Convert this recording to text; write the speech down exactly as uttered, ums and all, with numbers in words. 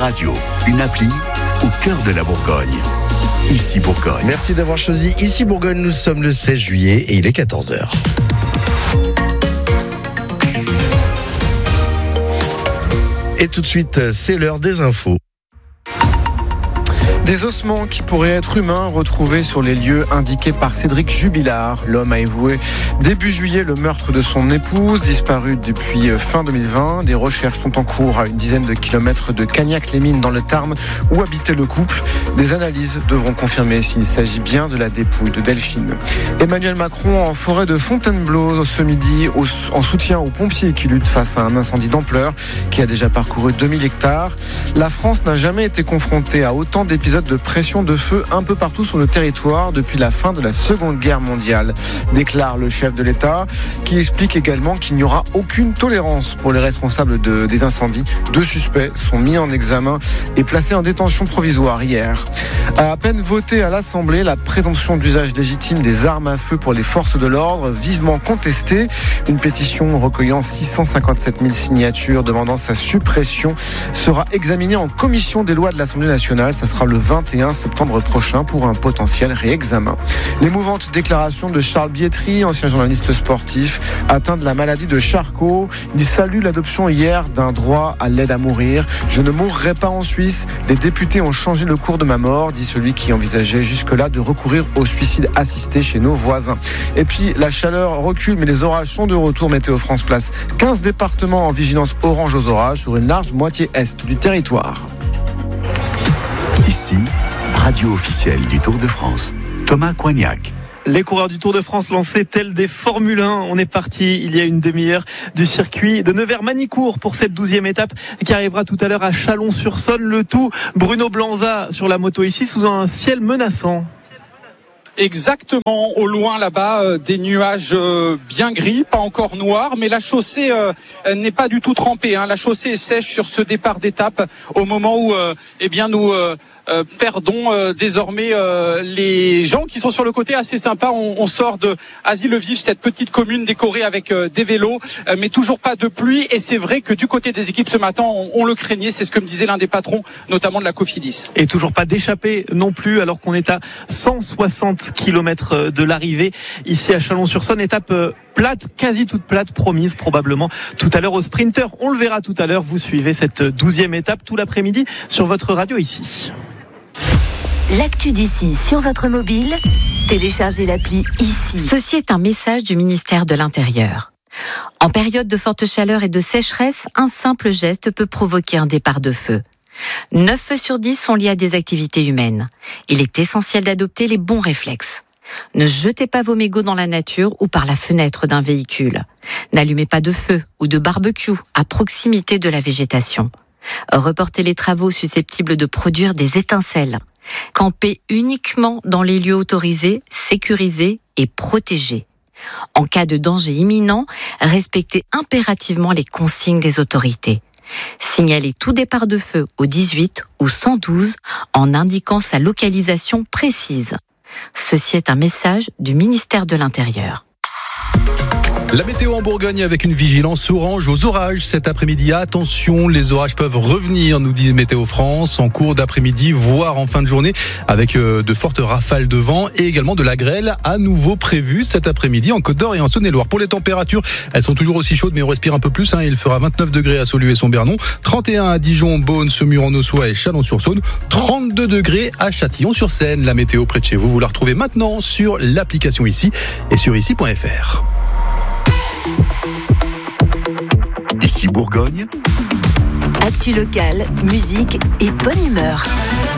radio, une appli au cœur de la Bourgogne. Ici Bourgogne. Merci d'avoir choisi Ici Bourgogne. Nous sommes le seize juillet et il est quatorze heures. Et tout de suite, c'est l'heure des infos. Des ossements qui pourraient être humains retrouvés sur les lieux indiqués par Cédric Jubilard. L'homme a avoué début juillet le meurtre de son épouse, disparue depuis fin deux mille vingt. Des recherches sont en cours à une dizaine de kilomètres de Cagnac-les-Mines dans le Tarn où habitait le couple. Des analyses devront confirmer s'il s'agit bien de la dépouille de Delphine. Emmanuel Macron en forêt de Fontainebleau ce midi en soutien aux pompiers qui luttent face à un incendie d'ampleur qui a déjà parcouru deux mille hectares. La France n'a jamais été confrontée à autant d'épisodes de pression de feu un peu partout sur le territoire depuis la fin de la Seconde Guerre mondiale, déclare le chef de l'État, qui explique également qu'il n'y aura aucune tolérance pour les responsables de, des incendies. Deux suspects sont mis en examen et placés en détention provisoire hier. À peine votée à l'Assemblée, la présomption d'usage légitime des armes à feu pour les forces de l'ordre, vivement contestée. Une pétition recueillant six cent cinquante-sept mille signatures demandant sa suppression sera examinée en commission des lois de l'Assemblée nationale. Ça sera le vingt et un septembre prochain pour un potentiel réexamen. L'émouvante déclaration de Charles Bietri, ancien journaliste sportif, atteint de la maladie de Charcot. Il salue l'adoption hier d'un droit à l'aide à mourir. Je ne mourrai pas en Suisse. Les députés ont changé le cours de ma mort, dit celui qui envisageait jusque-là de recourir au suicide assisté chez nos voisins. Et puis, la chaleur recule, mais les orages sont de retour. Météo France place quinze départements en vigilance orange aux orages sur une large moitié est du territoire. Ici, radio officielle du Tour de France. Thomas Coignac. Les coureurs du Tour de France lancés tels des Formule un. On est parti il y a une demi-heure du circuit de Nevers-Manicourt pour cette douzième étape qui arrivera tout à l'heure à Chalon-sur-Saône. Le tout, Bruno Blanza sur la moto ici sous un ciel menaçant. Exactement, au loin là-bas, euh, des nuages euh, bien gris, pas encore noirs, mais la chaussée euh, n'est pas du tout trempée. Hein. La chaussée est sèche sur ce départ d'étape au moment où euh, eh bien nous euh, euh, perdons euh, désormais euh, les gens qui sont sur le côté assez sympa. On, on sort de Azy-le-Vif, cette petite commune décorée avec euh, des vélos, euh, mais toujours pas de pluie. Et c'est vrai que du côté des équipes ce matin, on, on le craignait. C'est ce que me disait l'un des patrons, notamment de la Cofidis. Et toujours pas d'échappée non plus, alors qu'on est à cent soixante kilomètres de l'arrivée ici à Chalon-sur-Saône. Étape plate, quasi toute plate, promise probablement tout à l'heure aux sprinters. On le verra tout à l'heure. Vous suivez cette douzième étape tout l'après-midi sur votre radio ici. L'actu d'ici sur votre mobile, téléchargez l'appli Ici. Ceci est un message du ministère de l'Intérieur. En période de forte chaleur et de sécheresse, un simple geste peut provoquer un départ de feu. neuf feux sur dix sont liés à des activités humaines. Il est essentiel d'adopter les bons réflexes. Ne jetez pas vos mégots dans la nature ou par la fenêtre d'un véhicule. N'allumez pas de feu ou de barbecue à proximité de la végétation. Reportez les travaux susceptibles de produire des étincelles. Campez uniquement dans les lieux autorisés, sécurisés et protégés. En cas de danger imminent, respectez impérativement les consignes des autorités. Signalez tout départ de feu au dix-huit ou cent douze en indiquant sa localisation précise. Ceci est un message du ministère de l'Intérieur. La météo en Bourgogne avec une vigilance orange aux orages cet après-midi. Attention, les orages peuvent revenir, nous dit Météo France, en cours d'après-midi, voire en fin de journée, avec de fortes rafales de vent et également de la grêle à nouveau prévue cet après-midi en Côte d'Or et en Saône-et-Loire. Pour les températures, elles sont toujours aussi chaudes, mais on respire un peu plus. Hein. Il fera vingt-neuf degrés à Saulieu et Son-Bernon, trente et un à Dijon, Beaune, Saumur-en-Auxois et Chalon-sur-Saône, trente-deux degrés à Châtillon-sur-Seine. La météo près de chez vous, vous la retrouvez maintenant sur l'application Ici et sur ici point f r. Ici Bourgogne. Actu locale, musique et bonne humeur.